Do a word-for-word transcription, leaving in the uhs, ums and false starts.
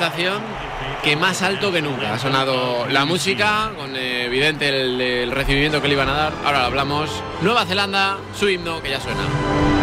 sensación que más alto que nunca ha sonado la música, con eh, evidente el, el recibimiento que le iban a dar. Ahora lo hablamos. Nueva Zelanda, su himno que ya suena.